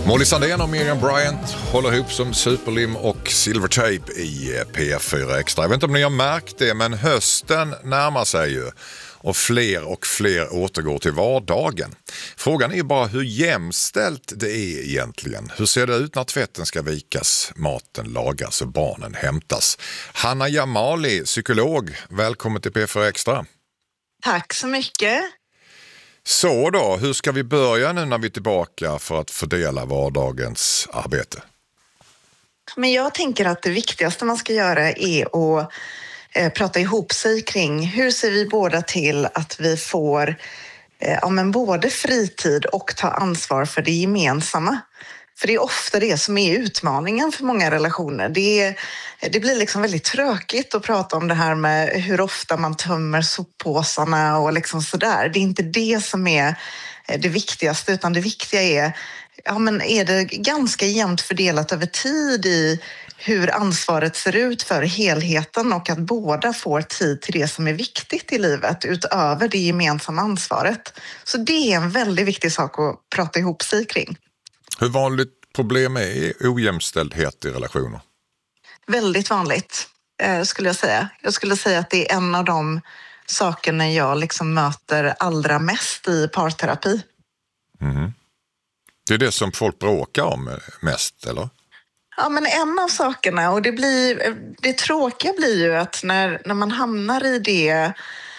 Molly Sandén och Miriam Bryant håller ihop som superlim och silvertape i P4 Extra. Jag vet inte om ni har märkt det, men hösten närmar sig ju och fler återgår till vardagen. Frågan är ju bara hur jämställt det är egentligen. Hur ser det ut när tvätten ska vikas, maten lagas och barnen hämtas? Hanna Jamali, psykolog, välkommen till P4 Extra. Tack så mycket. Så då, hur ska vi börja nu när vi är tillbaka för att fördela vardagens arbete? Men jag tänker att det viktigaste man ska göra är att prata ihop sig kring hur ser vi båda till att vi får både fritid och ta ansvar för det gemensamma. För det är ofta det som är utmaningen för många relationer. Det blir liksom väldigt tråkigt att prata om det här med hur ofta man tömmer soppåsarna och liksom sådär. Det är inte det som är det viktigaste, utan det viktiga är det ganska jämnt fördelat över tid i hur ansvaret ser ut för helheten och att båda får tid till det som är viktigt i livet utöver det gemensamma ansvaret. Så det är en väldigt viktig sak att prata ihop sig kring. Hur vanligt problem är ojämställdhet i relationer? Väldigt vanligt skulle jag säga. Jag skulle säga att det är en av de sakerna jag liksom möter allra mest i parterapi. Mm. Det är det som folk bråkar om mest, eller? Ja, men en av sakerna, och det tråkiga blir ju att när man hamnar i det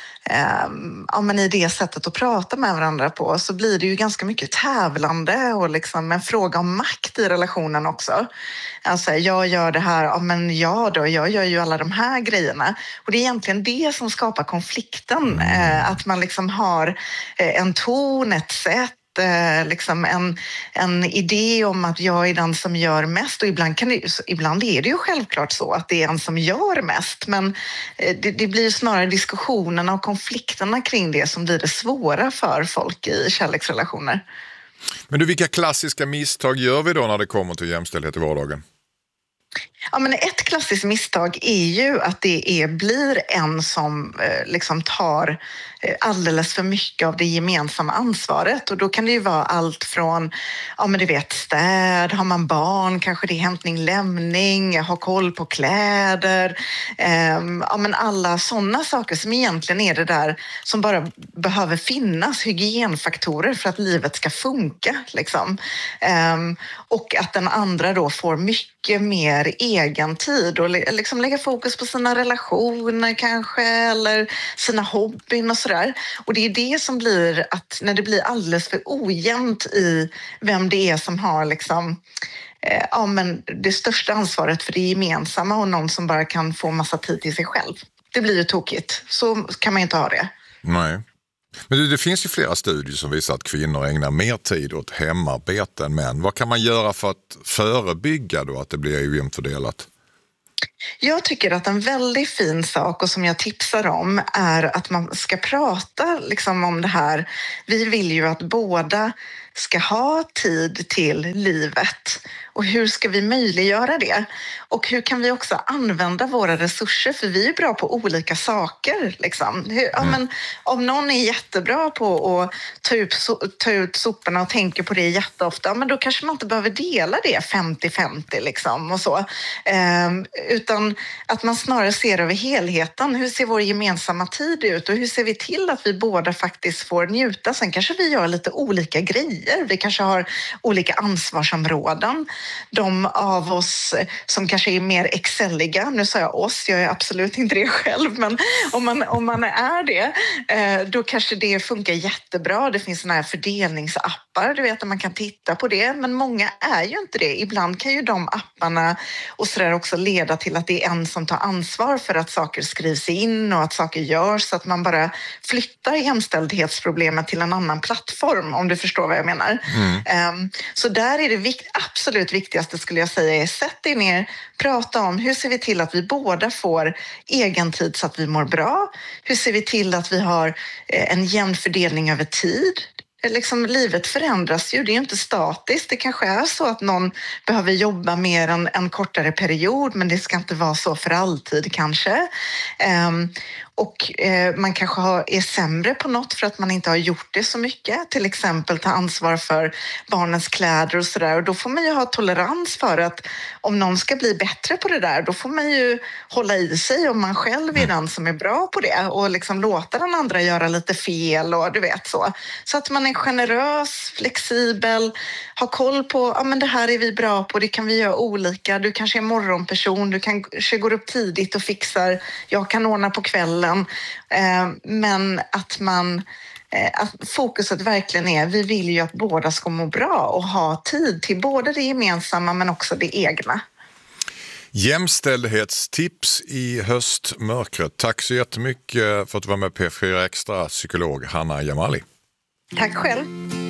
i det sättet att prata med varandra på, så blir det ju ganska mycket tävlande och liksom en fråga om makt i relationen också. Alltså, jag gör det här, men jag gör ju alla de här grejerna. Och det är egentligen det som skapar konflikten, att man liksom har en ton, ett sätt, liksom en idé om att jag är den som gör mest, och ibland är det ju självklart så att det är en som gör mest, men det blir snarare diskussionerna och konflikterna kring det som blir det svåra för folk i kärleksrelationer. Men vilka klassiska misstag gör vi då när det kommer till jämställdhet i vardagen? Ja, men ett klassiskt misstag är ju att blir en som liksom tar alldeles för mycket av det gemensamma ansvaret, och då kan det ju vara allt från städ, har man barn kanske det är hämtning, lämning, ha koll på kläder, alla sådana saker som egentligen är det där som bara behöver finnas, hygienfaktorer för att livet ska funka liksom. Och att den andra då får mycket mer egen tid och liksom lägga fokus på sina relationer kanske, eller sina hobbyn och sådär. Och det är det som blir att när det blir alldeles för ojämnt i vem det är som har liksom det största ansvaret för det gemensamma och någon som bara kan få massa tid till sig själv. Det blir ju tokigt. Så kan man inte ha det. Nej. Men det finns ju flera studier som visar att kvinnor ägnar mer tid åt hemarbete än män. Vad kan man göra för att förebygga då att det blir ojämnt fördelat? Jag tycker att en väldigt fin sak, och som jag tipsar om, är att man ska prata liksom om det här. Vi vill ju att båda ska ha tid till livet. Och hur ska vi möjliggöra det? Och hur kan vi också använda våra resurser? För vi är bra på olika saker. Liksom. Om någon är jättebra på att ta ut soporna och tänker på det jätteofta, men då kanske man inte behöver dela det 50-50 liksom, och så. Utan att man snarare ser över helheten. Hur ser vår gemensamma tid ut? Och hur ser vi till att vi båda faktiskt får njuta? Sen kanske vi gör lite olika grejer. Vi kanske har olika ansvarsområden. De av oss som kanske är mer excelliga, nu sa jag oss, jag är absolut inte det själv, men om man är det, då kanske det funkar jättebra. Det finns såna här fördelningsappar, du vet, att man kan titta på det, men många är ju inte det. Ibland kan ju de apparna och sådär också leda till att det är en som tar ansvar för att saker skrivs in och att saker görs, så att man bara flyttar jämställdhetsproblemet till en annan plattform, om du förstår vad jag menar. Så där är det absolut viktigaste, skulle jag säga, är sätt er ner, prata om hur ser vi till att vi båda får egen tid så att vi mår bra. Hur ser vi till att vi har en jämn fördelning över tid? Liksom, livet förändras ju, det är ju inte statiskt. Det kanske är så att någon behöver jobba mer än en kortare period, men det ska inte vara så för alltid kanske. och man kanske är sämre på något för att man inte har gjort det så mycket. Till exempel ta ansvar för barnens kläder och sådär. Och då får man ju ha tolerans för att om någon ska bli bättre på det där, då får man ju hålla i sig om man själv är den som är bra på det och liksom låta den andra göra lite fel och du vet så. Så att man är generös, flexibel, har koll på, ja men det här är vi bra på, det kan vi göra olika. Du kanske är morgonperson, du kanske går upp tidigt och fixar, jag kan ordna på kvällen. Men att fokuset verkligen är, vi vill ju att båda ska må bra och ha tid till både det gemensamma men också det egna. Jämställdhetstips i höstmörkret. Tack så jättemycket för att du var med P4 Extra, psykolog Hanna Jamali. Tack själv.